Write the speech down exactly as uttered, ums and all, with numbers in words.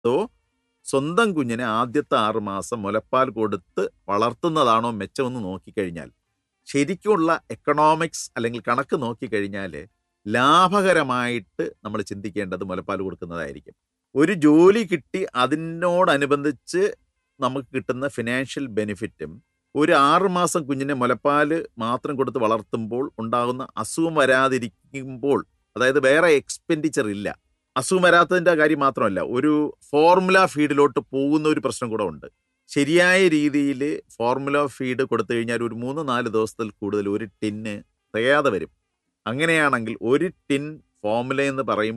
അതോ സ്വന്തം കുഞ്ഞിനെ ആദ്യത്തെ ആറ് മാസം മുലപ്പാൽ കൊടുത്ത് വളർത്തുന്നതാണോ മെച്ചമെന്ന് നോക്കിക്കഴിഞ്ഞാൽ ശരിക്കുമുള്ള എക്കണോമിക്സ് അല്ലെങ്കിൽ കണക്ക് നോക്കിക്കഴിഞ്ഞാൽ ലാഭകരമായിട്ട് നമ്മൾ ചിന്തിക്കേണ്ടത് മുലപ്പാൽ കൊടുക്കുന്നതായിരിക്കും. ഒരു ജോലി കിട്ടി അതിനോടനുബന്ധിച്ച് നമുക്ക് കിട്ടുന്ന ഫിനാൻഷ്യൽ ബെനിഫിറ്റും ഒരു ആറ് മാസം കുഞ്ഞിനെ മുലപ്പാൽ മാത്രം കൊടുത്ത് വളർത്തുമ്പോൾ ഉണ്ടാകുന്ന അസുഖം വരാതിരിക്കുമ്പോൾ, അതായത് വേറെ എക്സ്പെൻഡിച്ചർ ഇല്ല. അസുഖം വരാത്തതിൻ്റെ കാര്യം മാത്രമല്ല, ഒരു ഫോർമുല ഫീഡിലോട്ട് പോകുന്ന ഒരു പ്രശ്നം കൂടെ ഉണ്ട്. ശരിയായ രീതിയിൽ ഫോർമുല ഫീഡ് കൊടുത്തു കഴിഞ്ഞാൽ ഒരു മൂന്ന് നാല് ദിവസത്തിൽ കൂടുതൽ ഒരു ടിന്ന് തികയാതെ വരും. അങ്ങനെയാണെങ്കിൽ ഒരു ടിൻ ഫോർമുല എന്ന് പറയുമ്പോൾ